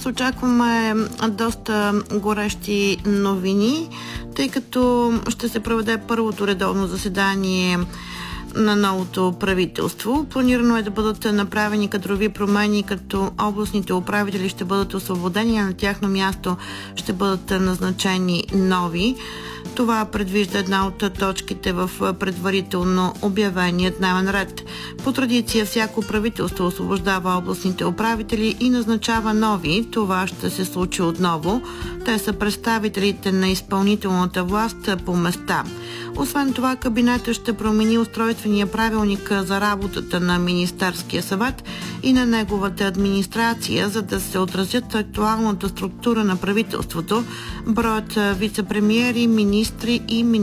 Днес очакваме доста горещи новини, тъй като ще се проведе първото редовно заседание на новото правителство. Планирано е да бъдат направени кадрови промени, като областните управители ще бъдат освободени, а на тяхно място ще бъдат назначени нови. Това предвижда една от точките в предварително обявеният дневен ред. По традиция всяко правителство освобождава областните управители и назначава нови. Това ще се случи отново. Те са представителите на изпълнителната власт по места. Освен това, кабинетът ще промени устройствения правилник за работата на Министерския съвет и на неговата администрация, за да се отразят актуалната структура на правителството, броят вице-премиери, министри и